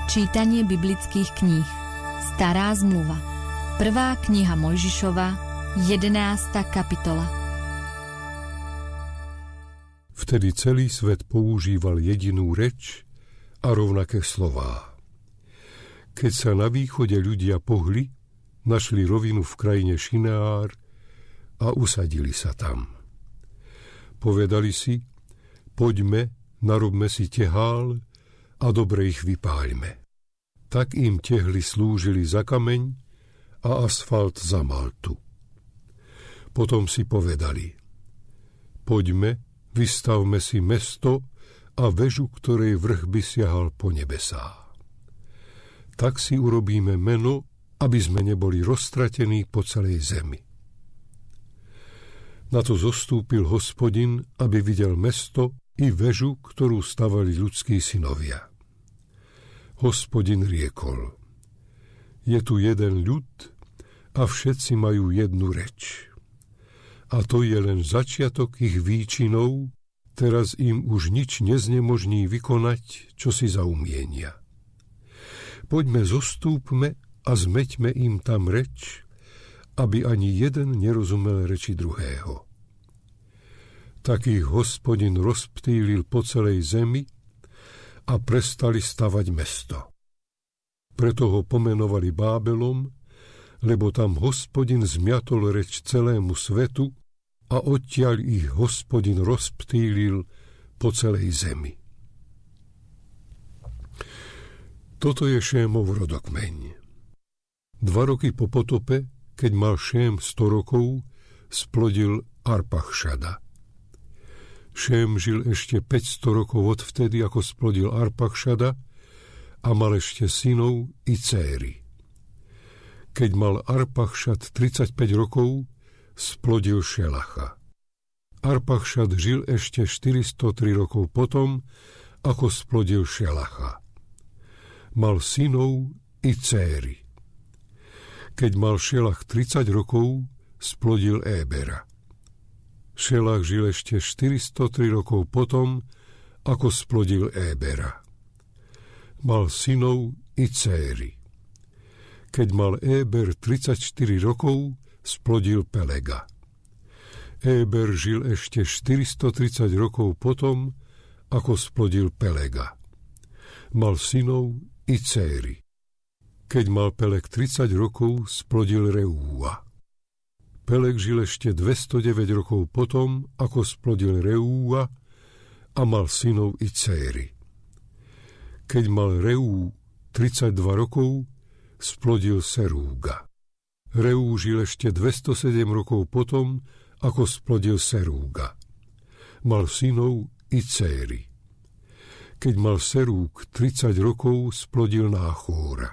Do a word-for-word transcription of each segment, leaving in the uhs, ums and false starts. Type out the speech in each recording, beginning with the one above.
Čítanie biblických kníh. Stará zmluva. Prvá kniha Mojžišova, jedenásta kapitola. Vtedy celý svet používal jedinú reč a rovnaké slová. Keď sa na východe ľudia pohli, našli rovinu v krajine Šineár a usadili sa tam. Povedali si, poďme, narobme si tehál a dobre ich vypáľme. Tak im tehly slúžili za kameň a asfalt za maltu. Potom si povedali, poďme, vystavme si mesto a väžu, ktorej vrch by siahal po nebesá. Tak si urobíme meno, aby sme neboli roztratení po celej zemi. Na to zostúpil Hospodin, aby videl mesto i väžu, ktorú stavali ľudskí synovia. Hospodin riekol, je tu jeden ľud a všetci majú jednu reč. A to je len začiatok ich výčinov, teraz im už nič neznemožní vykonať, čo si zaumienia. Poďme zostúpme a zmeťme im tam reč, aby ani jeden nerozumel reči druhého. Tak ich Hospodin rozptýlil po celej zemi a prestali stavať mesto. Preto ho pomenovali Bábelom, lebo tam Hospodin zmiatol reč celému svetu a odtiaľ ich Hospodin rozptýlil po celej zemi. Toto je Šémov rodokmeň. Dva roky po potope, keď mal Šém sto rokov, splodil Arpachšada. Šém žil ešte päťsto rokov odvtedy, ako splodil Arpachšada a mal ešte synov i céry. Keď mal Arpachšad tridsaťpäť rokov, splodil Šelacha. Arpachšad žil ešte štyristotri rokov potom, ako splodil Šelacha. Mal synov i céry. Keď mal Šelach tridsať rokov, splodil Ébera. Šelach žil ešte štyristotri rokov potom, ako splodil Ébera. Mal synov i céry. Keď mal Éber tridsaťštyri rokov, splodil Pelega. Éber žil ešte štyristotridsať rokov potom, ako splodil Pelega. Mal synov i céry. Keď mal Peleg tridsať rokov, splodil Reúa. Peleg žil ešte dvestodeväť rokov potom, ako splodil Reúa a mal synov i céry. Keď mal Reú tridsaťdva rokov, splodil Serúga. Reú žil ešte dvestosedem rokov potom, ako splodil Serúga. Mal synov i céry. Keď mal Serúg tridsať rokov, splodil Náchóra.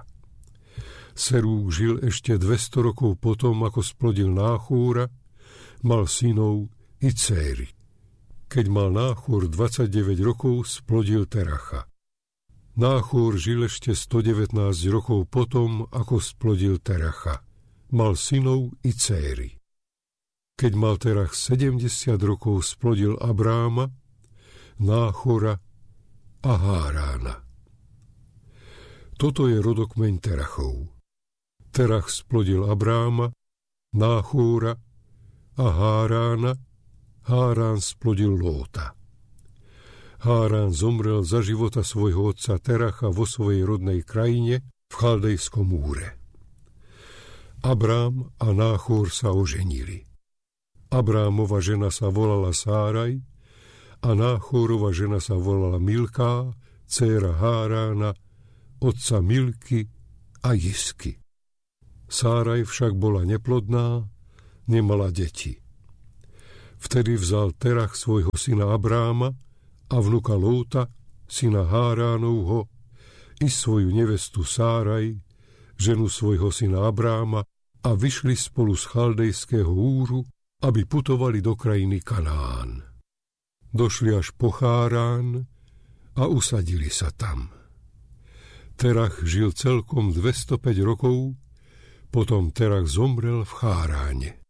Serúg žil ešte dvesto rokov potom, ako splodil Náchóra, mal synov i céry. Keď mal Náchór dvadsaťdeväť rokov, splodil Teracha. Náchór žil ešte stodevätnásť rokov potom, ako splodil Teracha. Mal synov i céry. Keď mal Terach sedemdesiat rokov, splodil Abráma, Náchora a Hárána. Toto je rodokmeň Terachov. Terach splodil Abráma, Náchóra a Hárána, Hárán splodil Lóta. Hárán zomrel za života svojho otca Teracha vo svojej rodnej krajine v Chaldejskom Úre. Abrám a Náchór sa oženili. Abrámova žena sa volala Sáraj a Náchórova žena sa volala Milká, dcéra Hárána, otca Milky a Jisky. Sáraj však bola neplodná, nemala deti. Vtedy vzal Terach svojho syna Abráma a vnuka Lóta, syna Háránovho, i svoju nevestu Sáraj, ženu svojho syna Abráma, a vyšli spolu z Chaldejského Úru, aby putovali do krajiny Kanán. Došli až po Chárán a usadili sa tam. Terach žil celkom dvestopäť rokov, potom Terach zomrel v Cháráne.